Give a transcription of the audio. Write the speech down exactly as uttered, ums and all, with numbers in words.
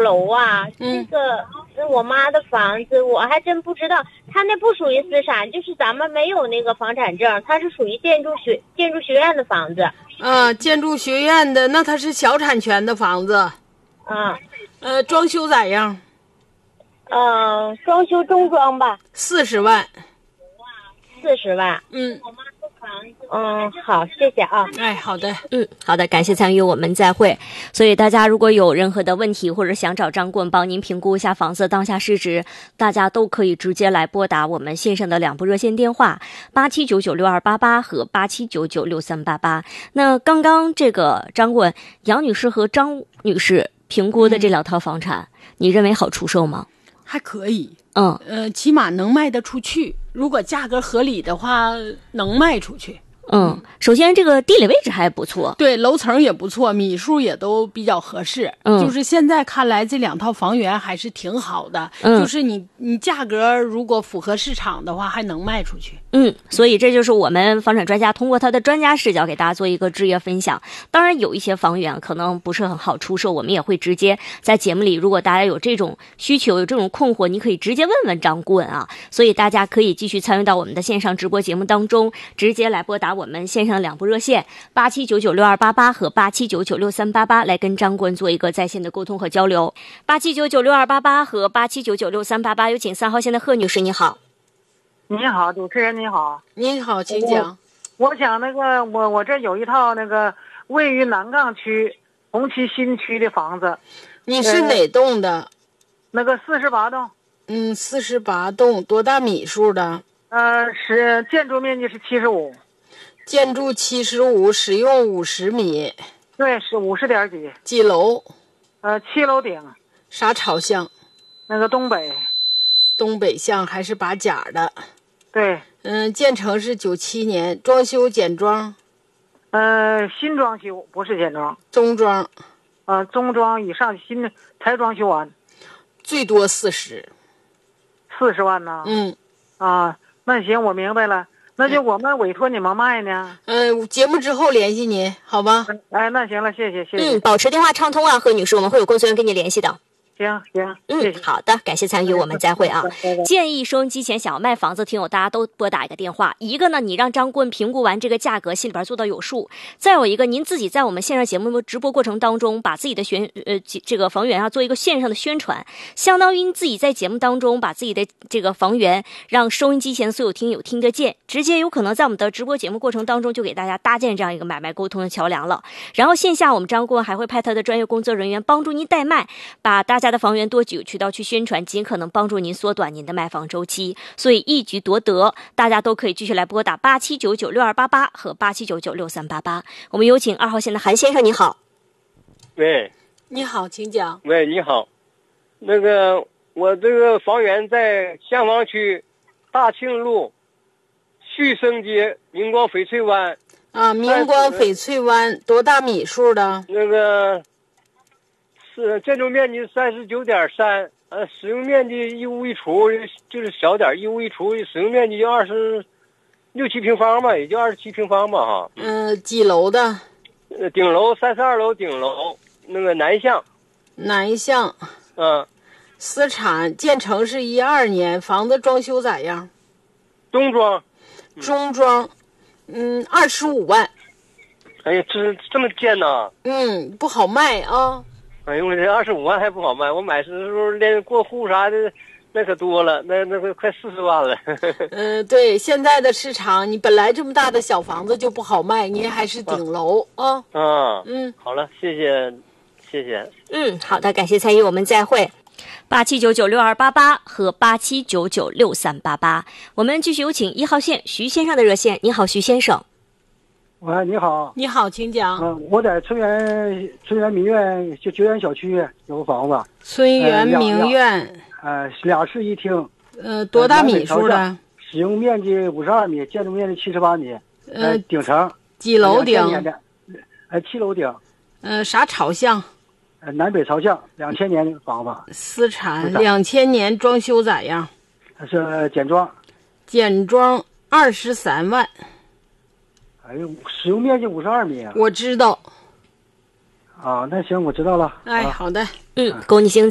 楼啊， 嗯， 这个是我妈的房子，我还真不知道，她那不属于私产，就是咱们没有那个房产证，它是属于建筑学建筑学院的房子。 啊，建筑学院的，那它是小产权的房子。 啊， 呃，装修咋样？ 嗯、呃，装修中装吧， 四十万。 四十万。 嗯。 嗯，好，谢谢啊。 哎，好的。 嗯，好的，感谢参与，我们再会。所以大家如果有任何的问题，或者想找张顾问帮您评估一下房子当下市值，大家都可以直接来拨打我们线上的两部热线电话八七九九六二八八和八七九九六三八八。那刚刚这个张顾问，杨女士和张女士评估的这两套房产，嗯、你认为好出售吗？ 还可以。 嗯， 呃，起码能卖得出去。如果价格合理的话，能卖出去。 嗯，首先这个地理位置还不错， 对，楼层也不错，米数也都比较合适。 嗯， 就是现在看来这两套房源还是挺好的。 嗯， 就是你你价格如果符合市场的话，还能卖出去。 嗯，所以这就是我们房产专家通过他的专家视角给大家做一个置业分享。当然有一些房源可能不是很好出售，我们也会直接在节目里，如果大家有这种需求有这种困惑，你可以直接问问张顾问啊。所以大家可以继续参与到我们的线上直播节目当中，直接来拨打我们线上两部热线八七九九六二八八和八七九九六三八八，来跟张顾问做一个在线的沟通和交流。八七九九六二八八和八七九九六三八八，有请三号线的贺女士，你好。 你好，主持人你好。 你好，请讲。 我, 我想那个我我这有一套那个位于南岗区红旗新区的房子。 你是哪栋的？呃、 那个四十八栋。 嗯，四十八栋，多大米数的？ 呃，是建筑面积是七十五。 建筑七十五，使用五十米。 对，是五十点几。 几楼？ 呃，七楼顶。 啥朝向？ 那个东北。 东北向还是把甲的？ 对。 嗯，建成是九七年，装修简装。 呃，新装修，不是简装。 中装。 呃，中装以上新的才装修完。 最多四十。 四十万呢？ 嗯。 啊，那行，我明白了。那就我们委托你们卖呢。 嗯、呃，节目之后联系您，好吧？ 哎，那行了，谢谢，谢谢。 嗯，保持电话畅通啊，贺女士，我们会有工作人员跟你联系的。 行行， 嗯，好的，感谢参与，我们再会啊。建议收音机前想要卖房子听友，大家都拨打一个电话。一个呢，你让张顾问评估完这个价格，心里边做到有数；再有一个，您自己在我们线上节目直播过程当中，把自己的宣呃这个房源啊做一个线上的宣传，相当于自己在节目当中把自己的这个房源让收音机前所有听友听得见，直接有可能在我们的直播节目过程当中就给大家搭建这样一个买卖沟通的桥梁了。然后线下我们张顾问还会派他的专业工作人员帮助您代卖，把大家的房源多几个渠道去宣传，尽可能帮助您缩短您的卖房周期，所以一举夺得。大家都可以继续来拨打八七九九六二八八和八七九九六三八八。我们有请二号线的韩先生，你好。 喂， 你好，请讲。 喂，你好，那个我这个房源在香坊区大庆路旭升街明光翡翠湾。 啊，明光翡翠湾，多大米数的？ 那个是建筑面积三十九点三，呃，使用面积一屋一厨，就是小点，一屋一厨，使用面积就二十六七平方吧，也就二十七平方吧，哈。 嗯、呃，几楼的？ 呃，顶楼三十二楼顶楼，那个南向。 南向。 嗯。 私产，建成是一二年，房子装修咋样？ 中装。 中装。嗯，二十五万。 哎呀，这这么贱呐！ 嗯，不好卖啊。 哎呦，我这二十五万还不好卖，我买的时候连过户啥的，那可多了，那那个快四十万了。 嗯、呃，对，现在的市场，你本来这么大的小房子就不好卖，您还是顶楼啊。 啊， 嗯， 好了，谢谢，谢谢。 嗯，好的，感谢参与，我们再会。八七九九六二八八和八七九九六三八八，我们继续有请一号线徐先生的热线。你好，徐先生。 喂，你好。 你好，请讲。 嗯、呃，我在春园春园名苑就九园小区有个房子。 春园名苑。 呃，两室一厅。 呃，多大米数的？ 使用面积五十二米，建筑面积七十八米。呃，顶层。 几楼顶？ 呃，七楼顶。 呃，啥朝向？ 呃，南北朝向，两千年的房子。 私产，两千年，装修咋样？ 是简装。 简装二十三万。 哎呦，使用面积五十二米啊！ 我知道。 啊，那行，我知道了。 哎，好的。 嗯，恭喜精彩。